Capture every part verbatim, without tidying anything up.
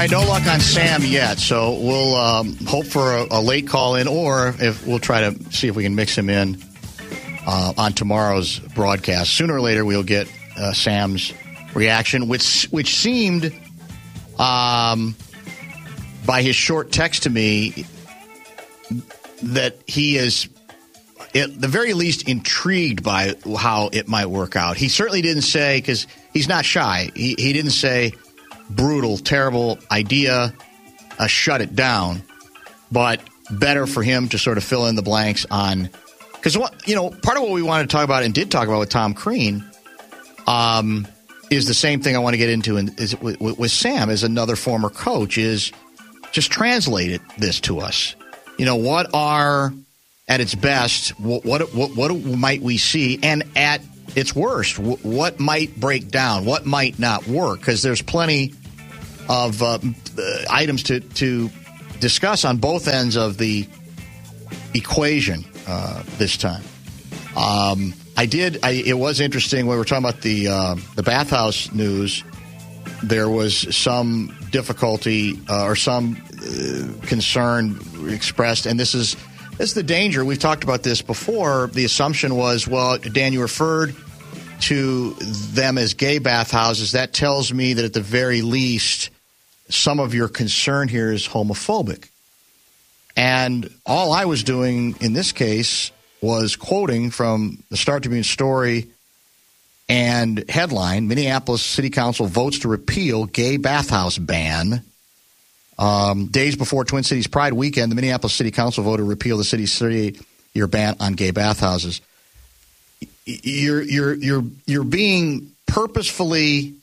right, no luck on Sam yet, so we'll um, hope for a, a late call in, or if we'll try to see if we can mix him in uh, on tomorrow's broadcast. Sooner or later, we'll get uh, Sam's reaction, which which seemed, um, by his short text to me, that he is, at the very least, intrigued by how it might work out. He certainly didn't say, because he's not shy, he, he didn't say, brutal, terrible idea, uh, shut it down, but better for him to sort of fill in the blanks on, because, you know, part of what we wanted to talk about and did talk about with Tom Crean um, is the same thing I want to get into in, is, with, with Sam as another former coach, is just translate it, this to us. You know, what are, at its best, what what what, what might we see, and at its worst, what might break down, what might not work, because there's plenty of uh, items to, to discuss on both ends of the equation uh, this time. Um, I did, I, it was interesting when we were talking about the, uh, the bathhouse news, there was some difficulty uh, or some uh, concern expressed, and this is, this is the danger. We've talked about this before. The assumption was, well, Dan, you referred to them as gay bathhouses. That tells me that at the very least, some of your concern here is homophobic. And all I was doing in this case was quoting from the Star Tribune story and headline, Minneapolis City Council votes to repeal gay bathhouse ban. Um, days before Twin Cities Pride weekend, the Minneapolis City Council voted to repeal the city's thirty-year ban on gay bathhouses. You're you're you're you're being purposefully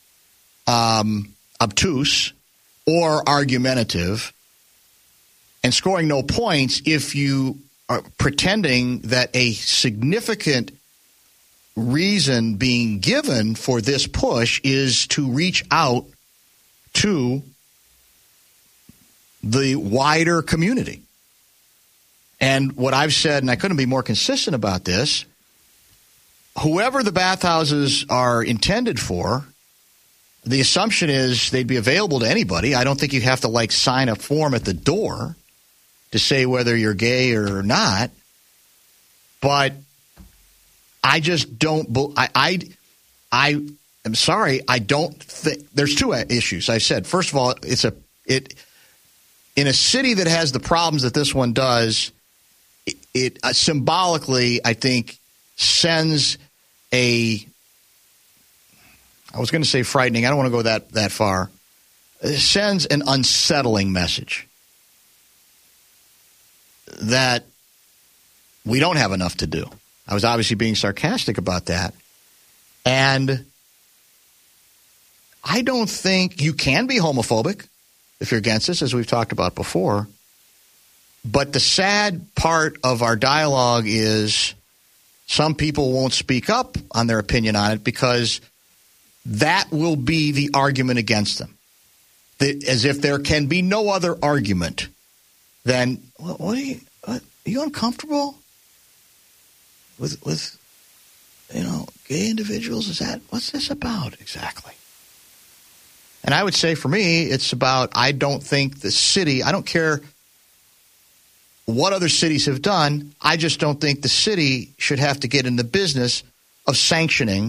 um, obtuse or argumentative and scoring no points if you are pretending that a significant reason being given for this push is to reach out to the wider community. And what I've said, and I couldn't be more consistent about this, whoever the bathhouses are intended for, the assumption is they'd be available to anybody. I don't think you have to, like, sign a form at the door to say whether you're gay or not. But I just don't – I, I I am sorry. I don't think – there's two issues. I said, first of all, it's a – it in a city that has the problems that this one does, it, it uh, symbolically, I think, sends a – I was going to say frightening. I don't want to go that, that far. It sends an unsettling message that we don't have enough to do. I was obviously being sarcastic about that. And I don't think you can be homophobic if you're against this, as we've talked about before. But the sad part of our dialogue is some people won't speak up on their opinion on it because that will be the argument against them. The, as if there can be no other argument than, what, what are you, what, are you uncomfortable with, with, you know, gay individuals? Is that, what's this about exactly? And I would say for me, it's about, I don't think the city, I don't care what other cities have done, I just don't think the city should have to get in the business of sanctioning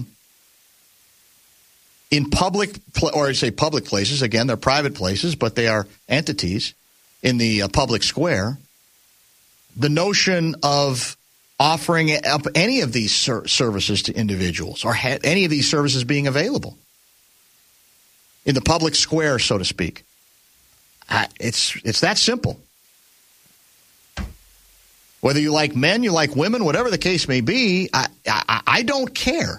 in public, or I say public places, again, they're private places, but they are entities in the uh, public square, the notion of offering up any of these ser- services to individuals or ha- any of these services being available in the public square, so to speak. Uh, it's it's that simple. Whether you like men, you like women, whatever the case may be, I, I, I don't care.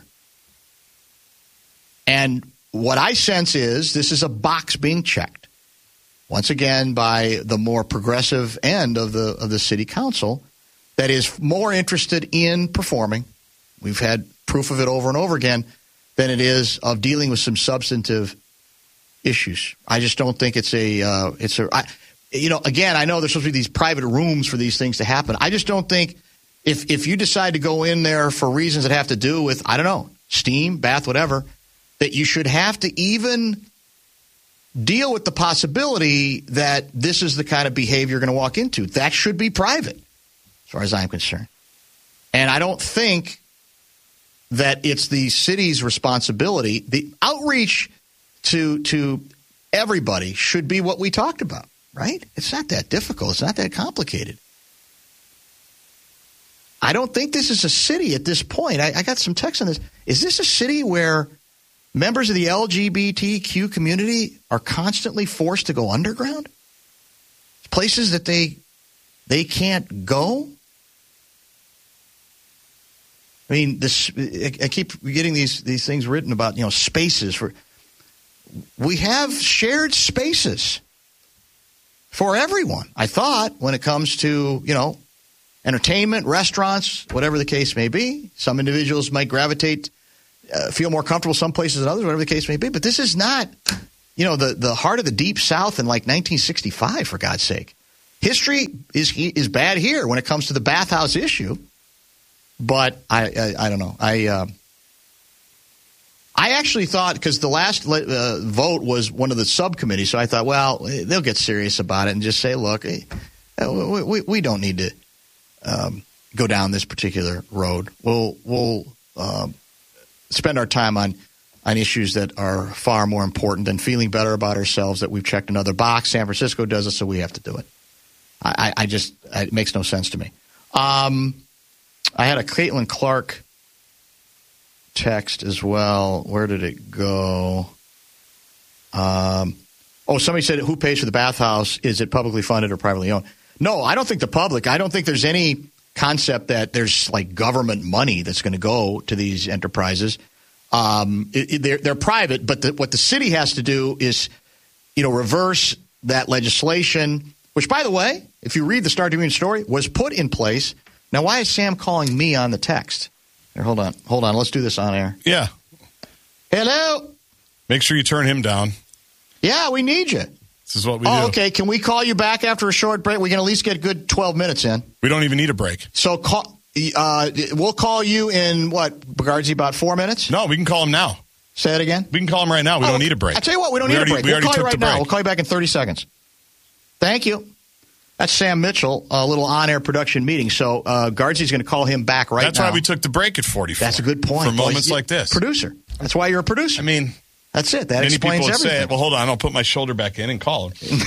And what I sense is this is a box being checked, once again, by the more progressive end of the of the city council that is more interested in performing. We've had proof of it over and over again than it is of dealing with some substantive issues. I just don't think it's a uh, it's a I, you know, again, I know there's supposed to be these private rooms for these things to happen. I just don't think if if you decide to go in there for reasons that have to do with, I don't know, steam, bath, whatever, that you should have to even deal with the possibility that this is the kind of behavior you're going to walk into. That should be private, as far as I'm concerned. And I don't think that it's the city's responsibility. The outreach to to everybody should be what we talked about, right? It's not that difficult. It's not that complicated. I don't think this is a city at this point. I, I got some text on this. Is this a city where members of the L G B T Q community are constantly forced to go underground? Places that they they can't go? I mean, this. I keep getting these these things written about, you know, spaces for. We have shared spaces for everyone, I thought, when it comes to, you know, entertainment, restaurants, whatever the case may be. Some individuals might gravitate, uh, feel more comfortable some places than others, whatever the case may be. But this is not, you know, the, the heart of the Deep South in like nineteen sixty-five, for God's sake. History is is bad here when it comes to the bathhouse issue. But I I, I don't know. I uh, I actually thought, because the last uh, vote was one of the subcommittees, so I thought, well, they'll get serious about it and just say, look, we, we, we don't need to um, go down this particular road. We'll we'll uh, spend our time on on issues that are far more important than feeling better about ourselves that we've checked another box. San Francisco does it, so we have to do it. I, I just it makes no sense to me. Um, I had a Caitlin Clark text as well. Where did it go? Um, oh, somebody said, who pays for the bathhouse? Is it publicly funded or privately owned? No, I don't think the public. I don't think there's any concept that there's like government money that's going to go to these enterprises. Um, it, it, they're, they're private, but the, what the city has to do is, you know, reverse that legislation, which, by the way, if you read the Star Tribune story, was put in place. Now, why is Sam calling me on the text? Here, hold on. Hold on. Let's do this on air. Yeah. Hello? Make sure you turn him down. Yeah, we need you. This is what we oh, do. Okay. Can we call you back after a short break? We can at least get a good twelve minutes in. We don't even need a break. So call, uh, we'll call you in, what, Bugardzi, about four minutes? No, we can call him now. Say it again? We can call him right now. We oh, don't need a break. I'll tell you what, we don't we need already, a break. We We'll call you took right the now. break. We'll call you back in thirty seconds. Thank you. That's Sam Mitchell, a little on-air production meeting. So uh, Guardsey's going to call him back right That's now. That's why we took the break at forty-four. That's a good point. For moments well, like this. Producer. That's why you're a producer. I mean, that's it. That many explains people everything. Say, well, hold on. I'll put my shoulder back in and call him.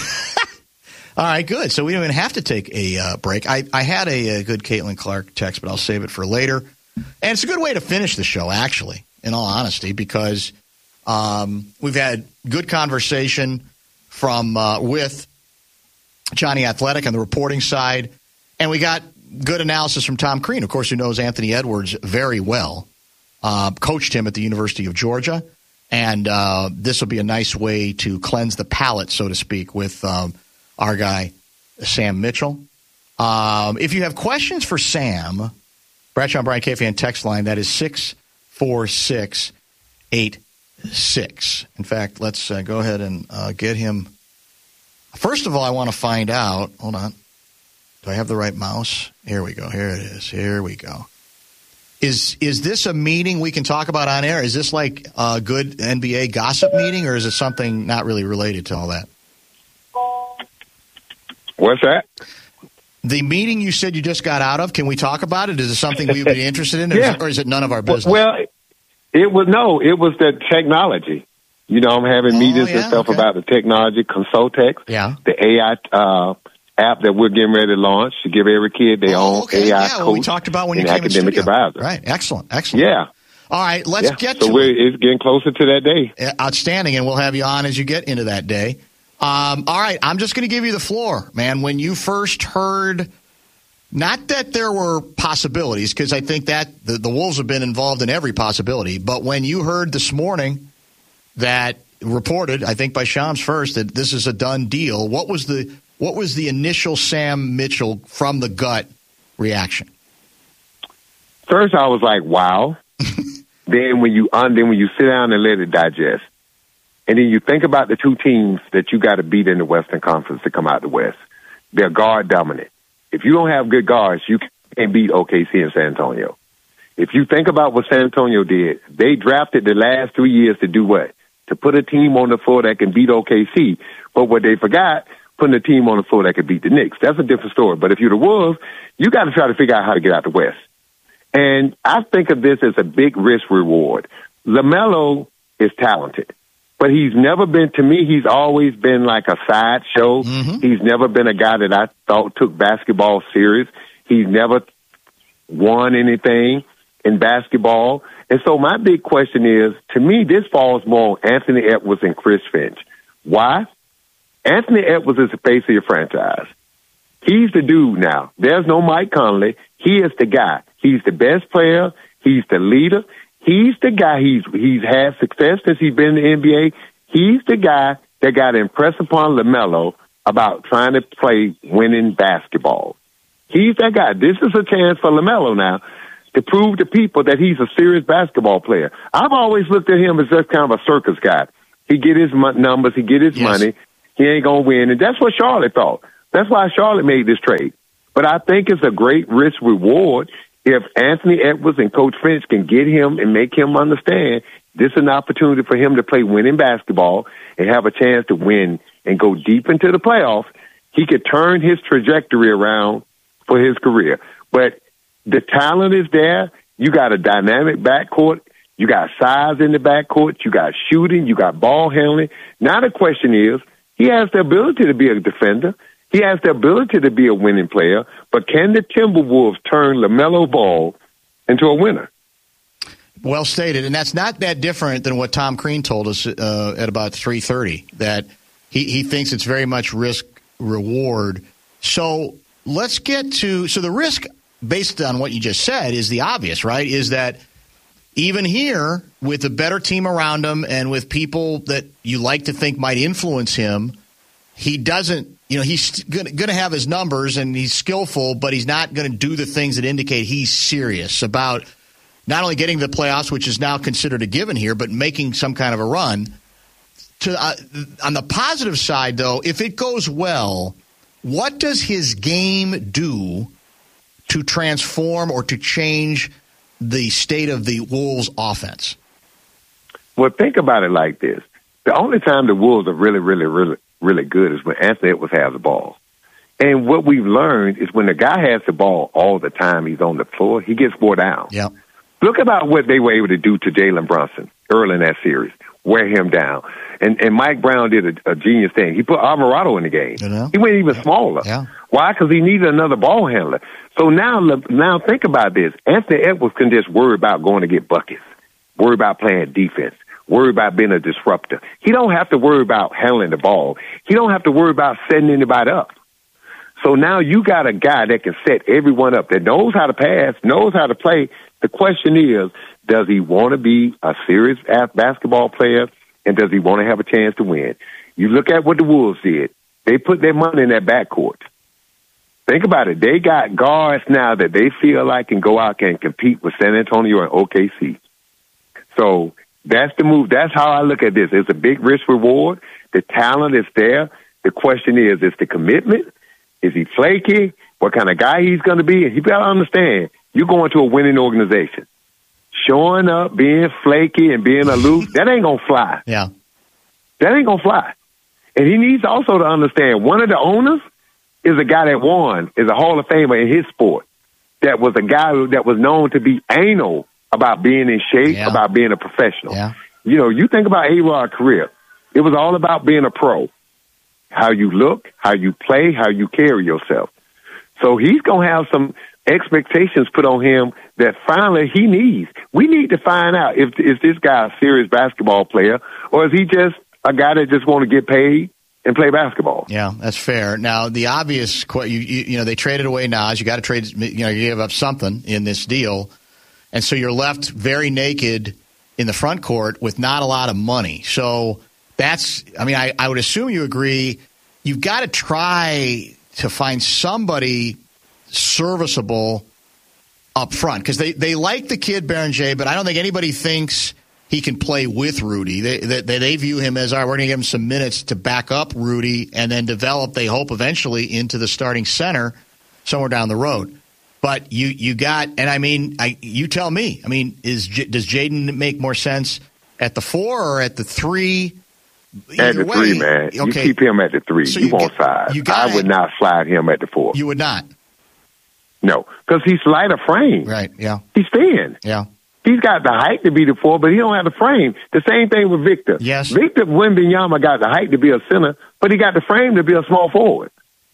All right, good. So we don't even have to take a uh, break. I, I had a, a good Caitlin Clark text, but I'll save it for later. And it's a good way to finish the show, actually, in all honesty, because um, we've had good conversation from uh, with Johnny Athletic on the reporting side, and we got good analysis from Tom Crean, of course, who knows Anthony Edwards very well, uh, coached him at the University of Georgia, and uh, this will be a nice way to cleanse the palate, so to speak, with um, our guy, Sam Mitchell. Um, if you have questions for Sam, Bradshaw and Brian K-Fan text line, that is six four six eight six. In fact, let's uh, go ahead and uh, get him. First of all, I want to find out. Hold on. Do I have the right mouse? Here we go. Here it is. Here we go. Is is this a meeting we can talk about on air? Is this like a good N B A gossip meeting, or is it something not really related to all that? What's that? The meeting you said you just got out of, can we talk about it? Is it something we would be interested in, or, yeah. is it, or is it none of our business? Well, it was no, it was the technology. You know, I'm having oh, meetings yeah? and stuff okay. about the technology, Consultex, yeah. the A I uh, app that we're getting ready to launch to give every kid their oh, own okay. A I yeah, coach well, we talked about when you and came in academic studio. advisor. Right, excellent, excellent. Yeah. All right, let's yeah. get so to we're, it. It's getting closer to that day. Outstanding, and we'll have you on as you get into that day. Um, all right, I'm just going to give you the floor, man. When you first heard, not that there were possibilities, because I think that the, the Wolves have been involved in every possibility, but when you heard this morning that reported, I think by Shams first, that this is a done deal, what was the what was the initial Sam Mitchell from the gut reaction? First, I was like, wow. then when you un, then when you sit down and let it digest, and then you think about the two teams that you got to beat in the Western Conference to come out the West. They're guard dominant. If you don't have good guards, you can't beat O K C and San Antonio. If you think about what San Antonio did, they drafted the last three years to do what? to put a team on the floor that can beat O K C. But what they forgot, putting a team on the floor that could beat the Knicks. That's a different story. But if you're the Wolves, you got to try to figure out how to get out the West. And I think of this as a big risk reward. LaMelo is talented, but he's never been, to me, he's always been like a sideshow. Mm-hmm. He's never been a guy that I thought took basketball serious. He's never won anything in basketball. And so my big question is, to me, this falls more on Anthony Edwards and Chris Finch. Why? Anthony Edwards is the face of your franchise. He's the dude now. There's no Mike Conley. He is the guy. He's the best player. He's the leader. He's the guy. He's he's had success since he's been in the N B A. He's the guy that got impressed upon LaMelo about trying to play winning basketball. He's that guy. This is a chance for LaMelo now to prove to people that he's a serious basketball player. I've always looked at him as just kind of a circus guy. He get his numbers. He get his yes. money. He ain't going to win. And that's what Charlotte thought. That's why Charlotte made this trade. But I think it's a great risk reward if Anthony Edwards and Coach Finch can get him and make him understand this is an opportunity for him to play winning basketball and have a chance to win and go deep into the playoffs. He could turn his trajectory around for his career. But the talent is there. You got a dynamic backcourt. You got size in the backcourt. You got shooting. You got ball handling. Now the question is, he has the ability to be a defender. He has the ability to be a winning player. But can the Timberwolves turn LaMelo Ball into a winner? Well stated. And that's not that different than what Tom Crean told us uh, at about three thirty, that he, he thinks it's very much risk-reward. So let's get to – so the risk, based on what you just said, is the obvious, right, is that even here, with a better team around him and with people that you like to think might influence him, he doesn't – you know, he's going to have his numbers and he's skillful, but he's not going to do the things that indicate he's serious about not only getting to the playoffs, which is now considered a given here, but making some kind of a run. To uh, on the positive side, though, if it goes well, what does his game do to transform or to change the state of the Wolves' offense? Well, think about it like this. The only time the Wolves are really, really, really, really good is when Anthony Edwards has the ball. And what we've learned is when the guy has the ball all the time he's on the floor, he gets wore down. Yep. Look about what they were able to do to Jalen Brunson early in that series, wear him down. And and Mike Brown did a, a genius thing. He put Alvarado in the game. You know? He went even yeah. smaller. Yeah. Why? Because he needed another ball handler. So now, now think about this. Anthony Edwards can just worry about going to get buckets, worry about playing defense, worry about being a disruptor. He don't have to worry about handling the ball. He don't have to worry about setting anybody up. So now you got a guy that can set everyone up, that knows how to pass, knows how to play. The question is, does he want to be a serious basketball player, and does he want to have a chance to win? You look at what the Wolves did. They put their money in that backcourt. Think about it. They got guards now that they feel like can go out and compete with San Antonio and O K C. So that's the move. That's how I look at this. It's a big risk reward. The talent is there. The question is, is the commitment? Is he flaky? What kind of guy he's going to be? And you got to understand, you're going to a winning organization. Showing up, being flaky, and being aloof, that ain't going to fly. Yeah. That ain't going to fly. And he needs also to understand, one of the owners is a guy that won, is a Hall of Famer in his sport, that was a guy who, that was known to be anal about being in shape, yeah. about being a professional. Yeah. You know, you think about A-Rod's career. It was all about being a pro. How you look, how you play, how you carry yourself. So he's going to have some expectations put on him that finally he needs. We need to find out if is this guy a serious basketball player, or is he just a guy that just want to get paid and play basketball? Yeah, that's fair. Now, the obvious, you, you, you know, they traded away Nas. You got to trade, you know, you give up something in this deal. And so you're left very naked in the front court with not a lot of money. So that's, I mean, I, I would assume you agree. You've got to try to find somebody serviceable up front, because they, they like the kid Berenger, but I don't think anybody thinks he can play with Rudy. They they, they view him as, all right, we're going to give him some minutes to back up Rudy and then develop, they hope, eventually into the starting center somewhere down the road. But you, you got, and I mean, I, you tell me, I mean, is does Jaden make more sense at the four or at the three? At Either the way, three, man. okay. You keep him at the three. So you, you won't get- slide. you gotta- I would not slide him at the four. You would not. No, because he's lighter frame. Right, yeah, He's thin. yeah. He's got the height to be the four, but he don't have the frame. The same thing with Victor. Yes. Victor Wembanyama got the height to be a center, but he got the frame to be a small forward.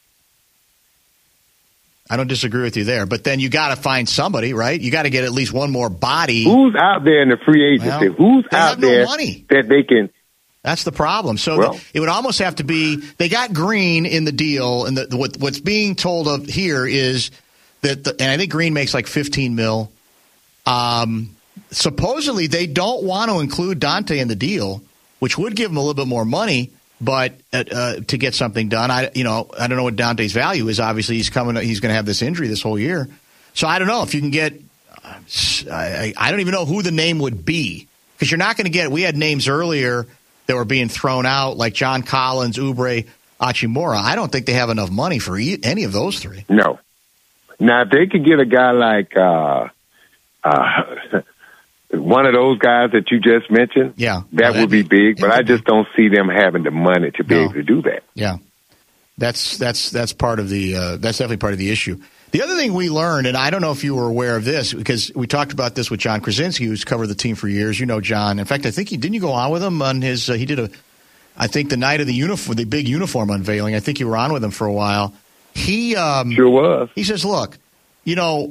I don't disagree with you there. But then you got to find somebody, right? You got to get at least one more body. Who's out there in the free agency? Well, Who's they out have no there money. that they can? That's the problem. So Well- th- it would almost have to be they got Green in the deal, and the, what, what's being told of here is that, the, and I think Green makes like fifteen mil. Um, supposedly they don't want to include Dante in the deal, which would give him a little bit more money, but uh, uh, to get something done, I you know I don't know what Dante's value is. Obviously, he's coming. He's going to have this injury this whole year, so I don't know if you can get. Uh, I, I don't even know who the name would be because you're not going to get. We had names earlier that were being thrown out, like John Collins, Oubre, Hachimura. I don't think they have enough money for e- any of those three. No. Now, if they could get a guy like uh, uh, one of those guys that you just mentioned, Yeah. that Well, would be that'd be- big. But it I would just be. don't see them having the money to be No. able to do that. Yeah, that's that's that's part of the uh, that's definitely part of the issue. The other thing we learned, and I don't know if you were aware of this, because we talked about this with John Krasinski, who's covered the team for years. You know, John. In fact, I think he didn't you go on with him on his. Uh, he did a, I think the night of the uniform, the big uniform unveiling. I think you were on with him for a while. He um, Sure was. He says, look, you know,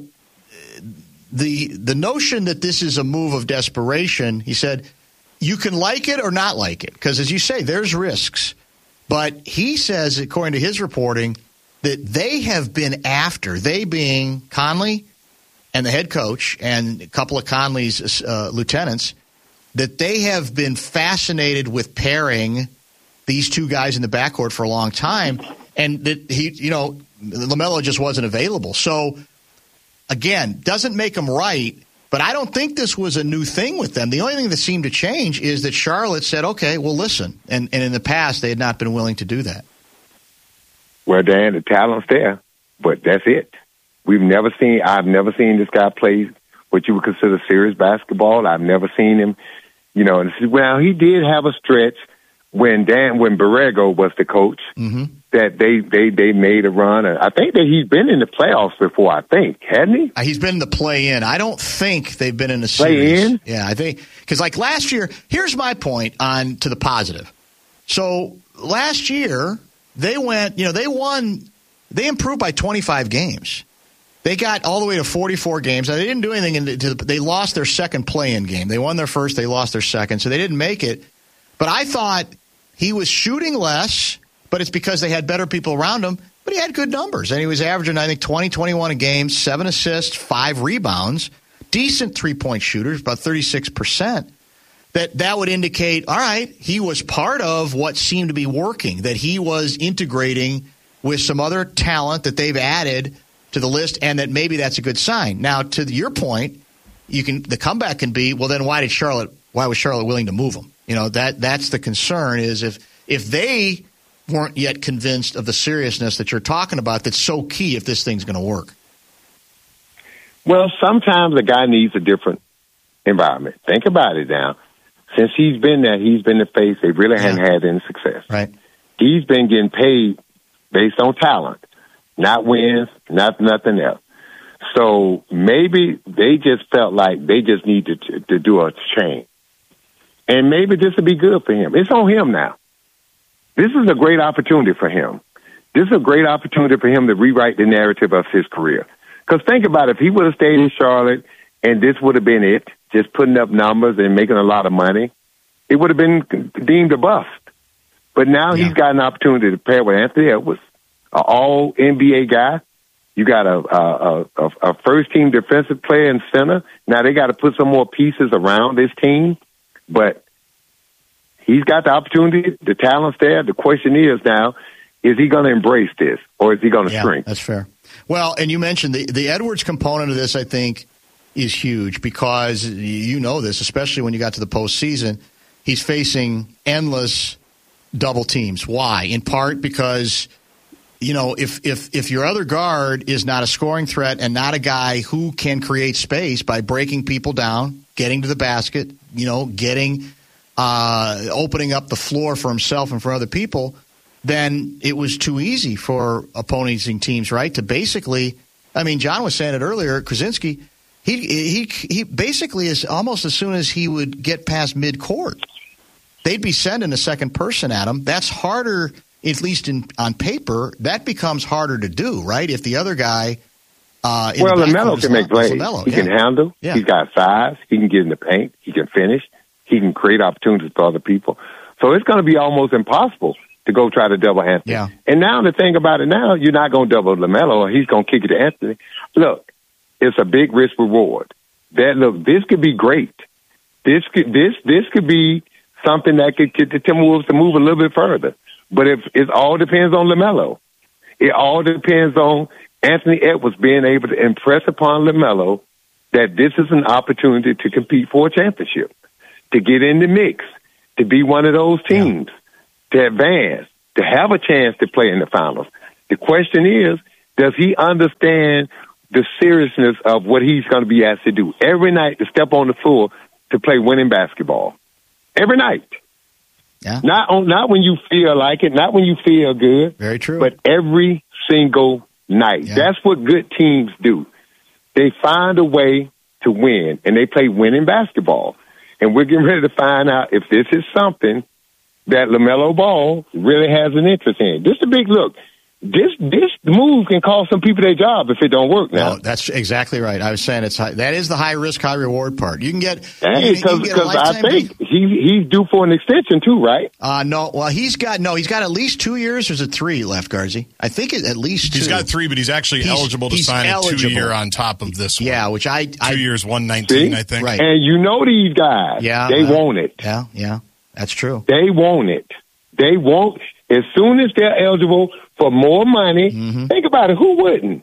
the the notion that this is a move of desperation, he said, you can like it or not like it, because as you say, there's risks. But he says, according to his reporting, that they have been after, they being Conley and the head coach and a couple of Conley's uh, lieutenants, that they have been fascinated with pairing these two guys in the backcourt for a long time, and that he, you know, LaMelo just wasn't available. So, again, doesn't make them right, but I don't think this was a new thing with them. The only thing that seemed to change is that Charlotte said, okay, well, listen. And, and in the past, they had not been willing to do that. Well, Dan, the talent's there, but that's it. We've never seen, I've never seen this guy play what you would consider serious basketball. I've never seen him, you know, and well, he did have a stretch when Dan, when Borrego was the coach, Mm-hmm. that they, they, they made a run. I think that he's been in the playoffs before, I think, hadn't he? Uh, He's been in the play-in. I don't think they've been in the Play-in? series. Yeah, I think because like last year. Here's my point on to the positive. So last year they went. You know, they won. They improved by twenty-five games. They got all the way to forty-four games. Now, they didn't do anything. In the, to the, they lost their second play-in game. They won their first. They lost their second. So they didn't make it. But I thought he was shooting less. But it's because they had better people around him. But he had good numbers. And he was averaging, I think, twenty, twenty-one a game, seven assists, five rebounds, decent three-point shooters, about thirty-six percent. That that would indicate, all right, he was part of what seemed to be working, that he was integrating with some other talent that they've added to the list, and that maybe that's a good sign. Now, to your point, you can the comeback can be, well, then why did Charlotte? Why was Charlotte willing to move him? You know, that that's the concern is if if they weren't yet convinced of the seriousness that you're talking about that's so key if this thing's going to work. Well, sometimes a guy needs a different environment. Think about it now. Since he's been there, he's been the face. They really Yeah. hadn't had any success. Right. He's been getting paid based on talent, not wins, not nothing else. So maybe they just felt like they just needed to, to do a change. And maybe this would be good for him. It's on him now. This is a great opportunity for him. This is a great opportunity for him to rewrite the narrative of his career. Because think about it, if he would have stayed in Charlotte and this would have been it, just putting up numbers and making a lot of money, it would have been deemed a bust. But now Yeah. he's got an opportunity to pair with Anthony Edwards, an all N B A guy. You got a, a, a, a first-team defensive player in center. Now they got to put some more pieces around this team, but he's got the opportunity, the talent's there. The question is now, is he going to embrace this or is he going to Yeah, shrink? that's fair. Well, and you mentioned the, the Edwards component of this, I think, is huge because you know this, especially when you got to the postseason. He's facing endless double teams. Why? In part because, you know, if, if, if your other guard is not a scoring threat and not a guy who can create space by breaking people down, getting to the basket, you know, getting uh, opening up the floor for himself and for other people, then it was too easy for opposing teams, right? To basically, I mean, John was saying it earlier, Krasinski, he he he basically is almost as soon as he would get past midcourt, they'd be sending a second person at him. That's harder, at least in on paper. That becomes harder to do, right? If the other guy, uh, in well, the LaMelo can make plays. LaMelo, he yeah. can handle. Yeah. He's got size. He can get in the paint. He can finish. He can create opportunities for other people. So it's going to be almost impossible to go try to double Anthony. Yeah. And now the thing about it now, you're not going to double LaMelo or he's going to kick it to Anthony. Look, it's a big risk reward. That look, this could be great. This could this this could be something that could get the Timberwolves to move a little bit further. But if it all depends on LaMelo. It all depends on Anthony Edwards being able to impress upon LaMelo that this is an opportunity to compete for a championship, to get in the mix, to be one of those teams, yeah. to advance, to have a chance to play in the finals. The question is, does he understand the seriousness of what he's going to be asked to do every night, to step on the floor to play winning basketball? Every night. Yeah. Not on, not when you feel like it, not when you feel good. Very true. But every single night. Yeah. That's what good teams do. They find a way to win, and they play winning basketball. And we're getting ready to find out if this is something that LaMelo Ball really has an interest in. This is a big look. This this move can cost some people their job if it don't work now. No, that's exactly right. I was saying it's high, that is the high risk, high reward part. You can get hey, because I think he he's due for an extension too, right? Uh no, well he's got no, he's got at least two years. There's a three left, Garzy. I think it, at least two. He's got three, but he's actually he's, eligible to he's sign eligible. a two year on top of this one. Yeah, which I, two I years, one nineteen, see? I think. Right. And you know these guys, yeah, they uh, want it. Yeah, yeah, that's true. They want it. They want as soon as they're eligible for more money. Mm-hmm. Think about it. Who wouldn't?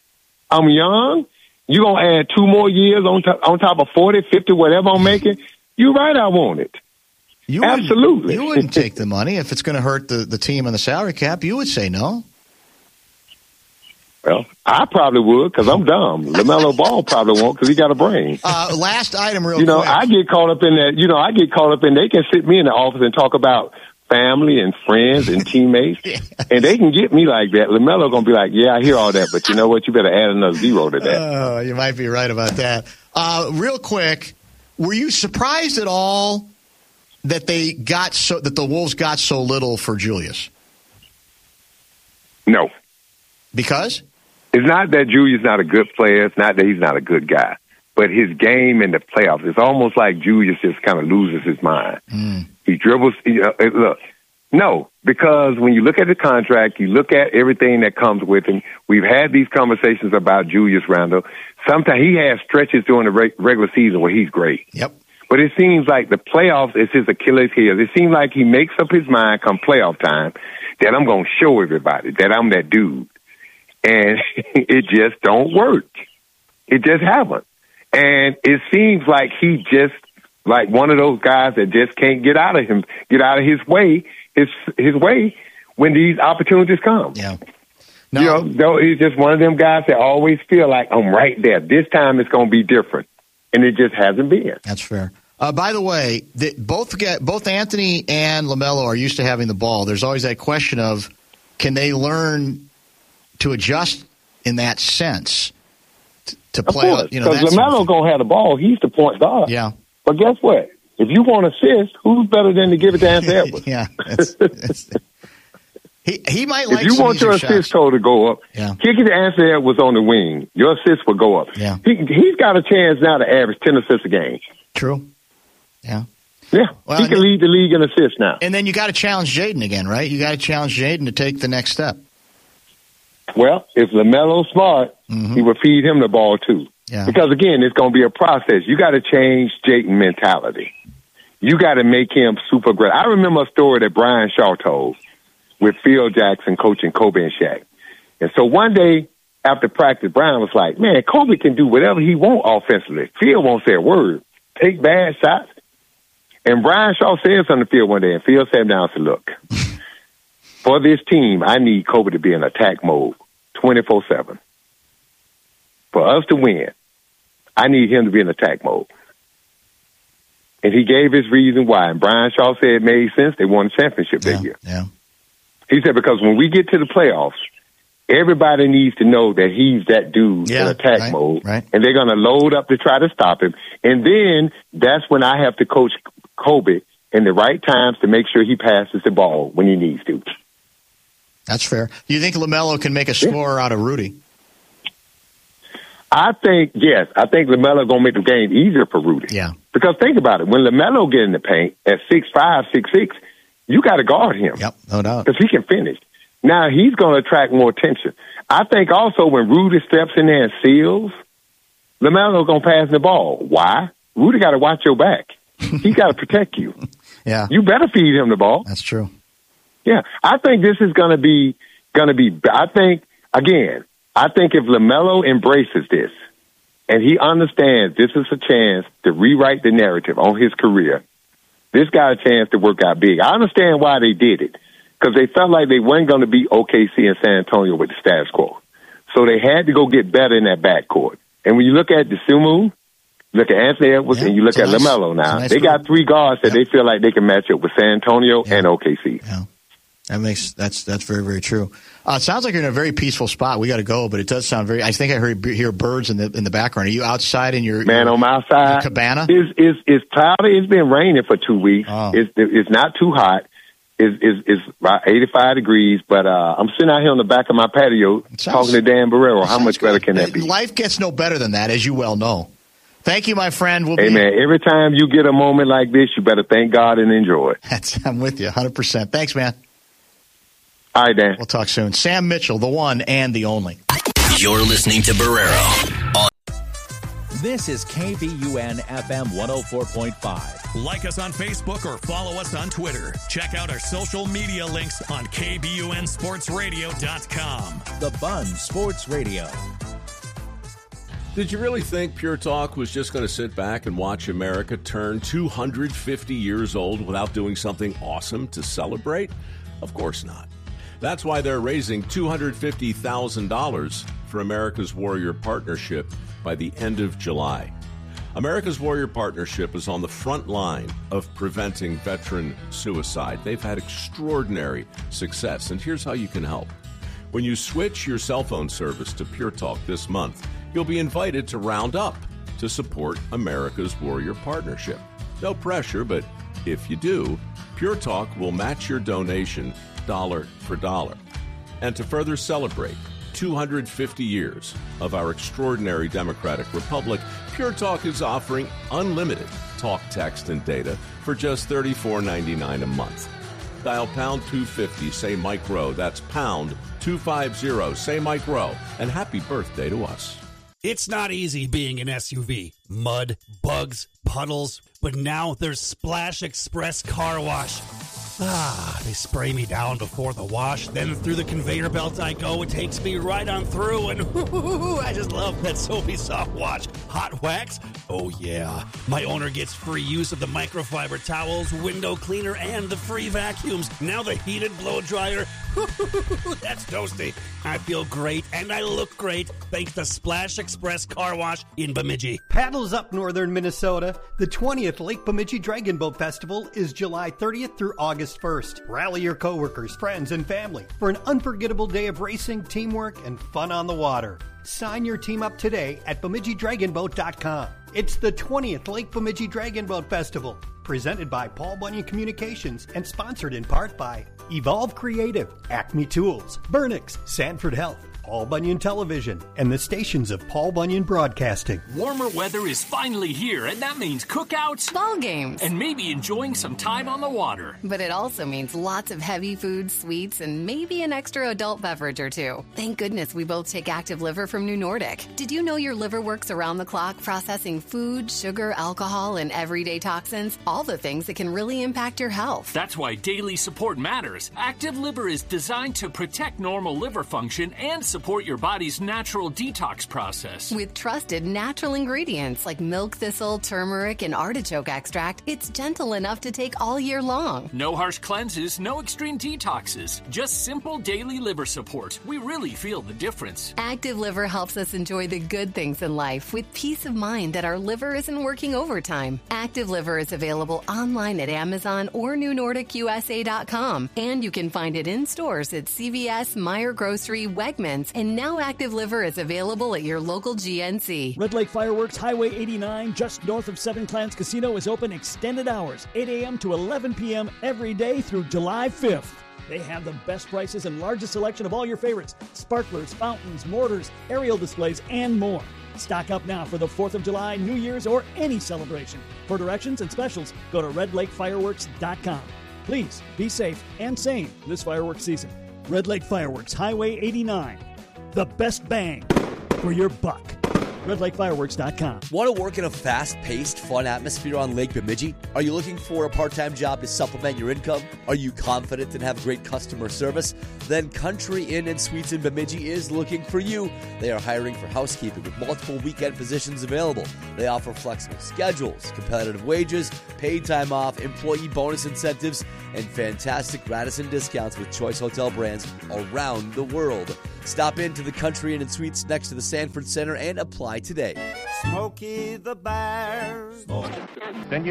I'm young. You're going to add two more years on, top on top of forty, fifty, whatever I'm making. You're right. I want it. You Absolutely. Wouldn't, you wouldn't take the money if it's going to hurt the, the team on the salary cap. You would say no. Well, I probably would because I'm dumb. LaMelo Ball probably won't because he got a brain. Uh, last item real you know, quick. I get caught up in that. You know, I get caught up in they can sit me in the office and talk about family and friends and teammates, yes. and they can get me like that. LaMelo going to be like, yeah, I hear all that, but you know what? You better add another zero to that. Oh, you might be right about that. Uh, real quick, were you surprised at all that they got so that the Wolves got so little for Julius? No. Because? It's not that Julius is not a good player. It's not that he's not a good guy. But his game in the playoffs, it's almost like Julius just kind of loses his mind. Mm. He dribbles. You know, look, no, because when you look at the contract, you look at everything that comes with him. We've had these conversations about Julius Randle. Sometimes he has stretches during the re- regular season where he's great. Yep. But it seems like the playoffs is his Achilles heel. It seems like he makes up his mind come playoff time that I'm going to show everybody that I'm that dude. And it just don't work. It just haven't. And it seems like he just like one of those guys that just can't get out of him, get out of his way, his his way when these opportunities come. Yeah. No. You know, though he's just one of them guys that always feel like I'm right there. This time it's going to be different, and it just hasn't been. That's fair. Uh, by the way, the, both get, both Anthony and LaMelo are used to having the ball. There's always that question of can they learn to adjust in that sense to, to play. Of course, you know, because LaMelo gonna have the ball. He's the point guard. Yeah. But guess what? If you want assist, who's better than to give it to Anthony Edwards? yeah. That's, that's, he he might like. If you want your assist shots. total to go up, yeah. kick it to Anthony Edwards on the wing. Your assist will go up. Yeah. He he's got a chance now to average ten assists a game. True. Yeah. Yeah, well, he can lead the league in assists now. And then you got to challenge Jaden again, right? You got to challenge Jaden to take the next step. Well, if LaMelo's smart, mm-hmm. he will feed him the ball too. Yeah. Because again, it's going to be a process. You got to change Jaden mentality. You got to make him super great. I remember a story that Brian Shaw told with Phil Jackson coaching Kobe and Shaq. And so one day after practice, Brian was like, "Man, Kobe can do whatever he wants offensively. Phil won't say a word. Take bad shots." And Brian Shaw said something to Phil one day, and Phil sat down and said, "Look, for this team, I need Kobe to be in attack mode twenty-four seven. For us to win, I need him to be in attack mode. And he gave his reason why. And Brian Shaw said it made sense. They won a championship yeah, that year. Yeah. He said, because when we get to the playoffs, everybody needs to know that he's that dude yeah, in attack right, mode. Right. And they're going to load up to try to stop him. And then that's when I have to coach Kobe in the right times to make sure he passes the ball when he needs to. That's fair. Do you think LaMelo can make a score yeah. out of Rudy? I think, yes. I think LaMelo going to make the game easier for Rudy. Yeah. Because think about it. When LaMelo get in the paint at six five, six six, you got to guard him. Yep, no doubt. Because he can finish. Now, he's going to attract more attention. I think also when Rudy steps in there and seals, LaMelo's going to pass the ball. Why? Rudy got to watch your back. He got to protect you. Yeah. You better feed him the ball. That's true. Yeah. I think this is going to be, going to be, I think, again, I think if LaMelo embraces this and he understands this is a chance to rewrite the narrative on his career, this got a chance to work out big. I understand why they did it. Because they felt like they weren't going to beat O K C and San Antonio with the status quo. So they had to go get better in that backcourt. And when you look at DeSumo, look at Anthony Edwards, yeah, and you look at nice, LaMelo now, nice they group. got three guards that yep. they feel like they can match up with San Antonio yeah. and O K C. Yeah. That makes that's that's very, very true. Uh, it sounds like you're in a very peaceful spot. We got to go, but it does sound very. I think I heard hear birds in the in the background. Are you outside in your man your, on my side cabana? It's, it's, it's cloudy. It's been raining for two weeks. Oh. It's it's not too hot. Is is is about eighty-five degrees, but uh, I'm sitting out here on the back of my patio sounds, talking to Dan Barrero. How much better can that be? Life gets no better than that, as you well know. Thank you, my friend. We'll hey, be... man, every time you get a moment like this, you better thank God and enjoy it. That's, I'm with you, one hundred percent. Thanks, man. All right, Dan. We'll talk soon. Sam Mitchell, the one and the only. You're listening to Barrero on. This is K B U N F M one oh four point five. Like us on Facebook or follow us on Twitter. Check out our social media links on K B U N sports radio dot com. The Bun Sports Radio. Did you really think Pure Talk was just going to sit back and watch America turn two hundred fifty years old without doing something awesome to celebrate? Of course not. That's why they're raising two hundred fifty thousand dollars for America's Warrior Partnership by the end of July. America's Warrior Partnership is on the front line of preventing veteran suicide. They've had extraordinary success, and here's how you can help. When you switch your cell phone service to Pure Talk this month, you'll be invited to round up to support America's Warrior Partnership. No pressure, but if you do, Pure Talk will match your donation dollar for dollar. And to further celebrate two hundred fifty years of our extraordinary democratic republic, Pure Talk is offering unlimited talk, text, and data for just thirty-four ninety-nine a month. Dial pound two fifty, say Mike Rowe. That's pound two fifty, say Mike Rowe. And happy birthday to us. It's not easy being an S U V. Mud, bugs, puddles. But now there's Splash Express Car Wash. Ah, they spray me down before the wash, then through the conveyor belt I go. It takes me right on through, and whoo, I just love that soapy soft wash. Hot wax? Oh yeah. My owner gets free use of the microfiber towels, window cleaner, and the free vacuums. Now the heated blow dryer. That's toasty. I feel great, and I look great, thanks to Splash Express Car Wash in Bemidji. Paddles up northern Minnesota. The twentieth Lake Bemidji Dragon Boat Festival is July thirtieth through August first. Rally your coworkers, friends, and family for an unforgettable day of racing, teamwork, and fun on the water. Sign your team up today at Bemidji Dragon Boat dot com. It's the twentieth Lake Bemidji Dragon Boat Festival, presented by Paul Bunyan Communications and sponsored in part by Evolve Creative, Acme Tools, Burnix, Sanford Health, Paul Bunyan Television, and the stations of Paul Bunyan Broadcasting. Warmer weather is finally here, and that means cookouts, ball games, and maybe enjoying some time on the water. But it also means lots of heavy foods, sweets, and maybe an extra adult beverage or two. Thank goodness we both take Active Liver from New Nordic. Did you know your liver works around the clock processing food, sugar, alcohol, and everyday toxins? All the things that can really impact your health. That's why daily support matters. Active Liver is designed to protect normal liver function and support your body's natural detox process. With trusted natural ingredients like milk thistle, turmeric, and artichoke extract, it's gentle enough to take all year long. No harsh cleanses, no extreme detoxes. Just simple daily liver support. We really feel the difference. Active Liver helps us enjoy the good things in life with peace of mind that our liver isn't working overtime. Active Liver is available online at Amazon or new nordic u s a dot com. And you can find it in stores at C V S, Meijer Grocery, Wegmans, and now Active Liver is available at your local G N C. Red Lake Fireworks, Highway eighty-nine, just north of Seven Clans Casino, is open extended hours, eight a.m. to eleven p.m. every day through July fifth. They have the best prices and largest selection of all your favorites: sparklers, fountains, mortars, aerial displays, and more. Stock up now for the fourth of July, New Year's, or any celebration. For directions and specials, go to red lake fireworks dot com. Please be safe and sane this fireworks season. Red Lake Fireworks, Highway eighty-nine. The best bang for your buck. red lake fireworks dot com. Want to work in a fast-paced, fun atmosphere on Lake Bemidji? Are you looking for a part-time job to supplement your income? Are you confident and have great customer service? Then Country Inn and Suites in Bemidji is looking for you. They are hiring for housekeeping with multiple weekend positions available. They offer flexible schedules, competitive wages, paid time off, employee bonus incentives, and fantastic Radisson discounts with Choice Hotel brands around the world. Stop into the Country Inn and Suites next to the Sanford Center and apply today. Smokey the Bear. Then you